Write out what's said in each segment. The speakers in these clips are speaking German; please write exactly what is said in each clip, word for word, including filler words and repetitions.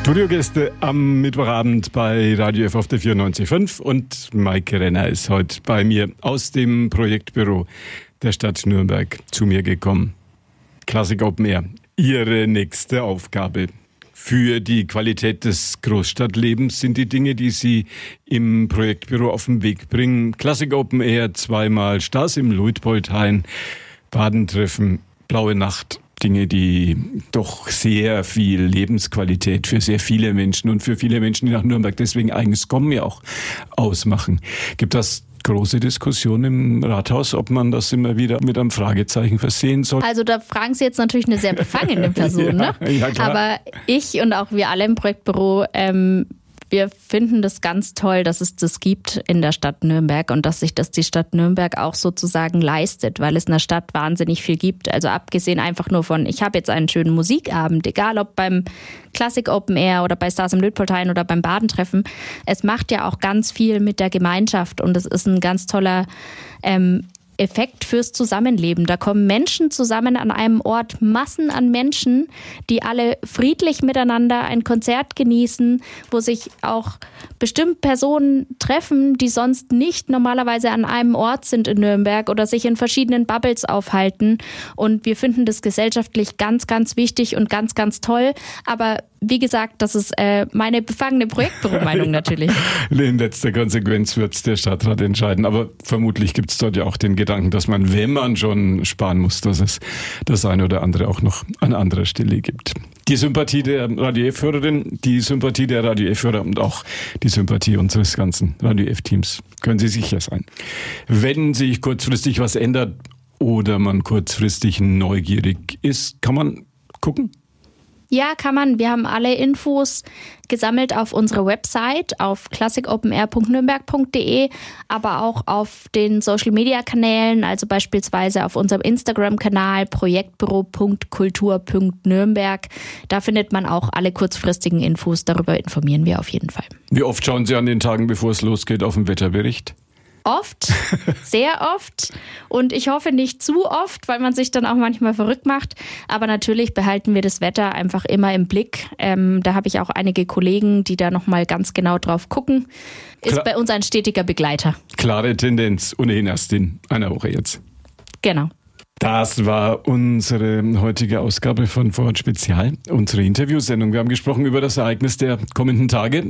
Studiogäste am Mittwochabend bei Radio F auf der vierundneunzig Komma fünf und Maike Renner ist heute bei mir aus dem Projektbüro der Stadt Nürnberg zu mir gekommen. Classic Open Air, Ihre nächste Aufgabe für die Qualität des Großstadtlebens sind die Dinge, die Sie im Projektbüro auf den Weg bringen. Classic Open Air, zweimal Stars im Luitpoldhain, Badentreffen, Blaue Nacht. Dinge, die doch sehr viel Lebensqualität für sehr viele Menschen und für viele Menschen, die nach Nürnberg deswegen eigentlich kommen, ja auch ausmachen. Gibt das große Diskussion im Rathaus, ob man das immer wieder mit einem Fragezeichen versehen soll? Also da fragen Sie jetzt natürlich eine sehr befangene Person, ja, ne? Ja, klar. Aber ich und auch wir alle im Projektbüro, ähm, wir finden das ganz toll, dass es das gibt in der Stadt Nürnberg und dass sich das die Stadt Nürnberg auch sozusagen leistet, weil es in der Stadt wahnsinnig viel gibt. Also abgesehen einfach nur von, ich habe jetzt einen schönen Musikabend, egal ob beim Classic Open Air oder bei Stars im Luitpoldhain oder beim Badentreffen. Es macht ja auch ganz viel mit der Gemeinschaft und es ist ein ganz toller ähm, Effekt fürs Zusammenleben. Da kommen Menschen zusammen an einem Ort, Massen an Menschen, die alle friedlich miteinander ein Konzert genießen, wo sich auch bestimmt Personen treffen, die sonst nicht normalerweise an einem Ort sind in Nürnberg oder sich in verschiedenen Bubbles aufhalten. Und wir finden das gesellschaftlich ganz, ganz wichtig und ganz, ganz toll. Aber wie gesagt, das ist äh, meine befangene Projektbüro-Meinung natürlich. In letzter Konsequenz wird es der Stadtrat entscheiden. Aber vermutlich gibt es dort ja auch den Gedanken, dass man, wenn man schon sparen muss, dass es das eine oder andere auch noch an anderer Stelle gibt. Die Sympathie der Radio F-Hörerin, die Sympathie der Radio F-Hörer und auch die Sympathie unseres ganzen Radio F-Teams. Können Sie sicher sein. Wenn sich kurzfristig was ändert oder man kurzfristig neugierig ist, kann man gucken? Ja, kann man. Wir haben alle Infos gesammelt auf unserer Website auf classic open air punkt nürnberg punkt de, aber auch auf den Social-Media-Kanälen, also beispielsweise auf unserem Instagram-Kanal projektbüro punkt kultur punkt nürnberg. Da findet man auch alle kurzfristigen Infos. Darüber informieren wir auf jeden Fall. Wie oft schauen Sie an den Tagen, bevor es losgeht, auf den Wetterbericht? Oft, sehr oft und ich hoffe nicht zu oft, weil man sich dann auch manchmal verrückt macht. Aber natürlich behalten wir das Wetter einfach immer im Blick. Ähm, da habe ich auch einige Kollegen, die da nochmal ganz genau drauf gucken. Ist Klar. Bei uns ein stetiger Begleiter. Klare Tendenz, ohnehin erst in einer Woche jetzt. Genau. Das war unsere heutige Ausgabe von Vorort Spezial, unsere Interviewsendung. Wir haben gesprochen über das Ereignis der kommenden Tage.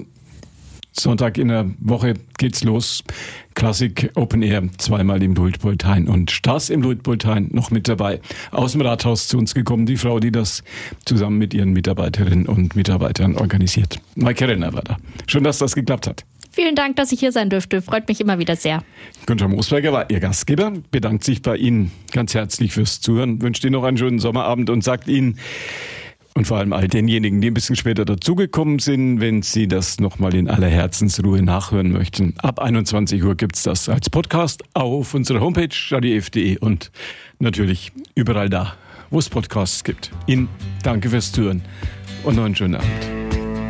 Sonntag in der Woche geht's los. Classic Open Air, zweimal im Luitpoldhain und Stars im Luitpoldhain noch mit dabei. Aus dem Rathaus zu uns gekommen, die Frau, die das zusammen mit ihren Mitarbeiterinnen und Mitarbeitern organisiert. Maike Renner war da. Schön, dass das geklappt hat. Vielen Dank, dass ich hier sein dürfte. Freut mich immer wieder sehr. Günther Moosberger war Ihr Gastgeber, bedankt sich bei Ihnen ganz herzlich fürs Zuhören, wünscht Ihnen noch einen schönen Sommerabend und sagt Ihnen, und vor allem all denjenigen, die ein bisschen später dazugekommen sind, wenn Sie das nochmal in aller Herzensruhe nachhören möchten. Ab einundzwanzig Uhr gibt's das als Podcast auf unserer Homepage radio f punkt de und natürlich überall da, wo es Podcasts gibt. Ihnen danke fürs Zuhören und noch einen schönen Abend.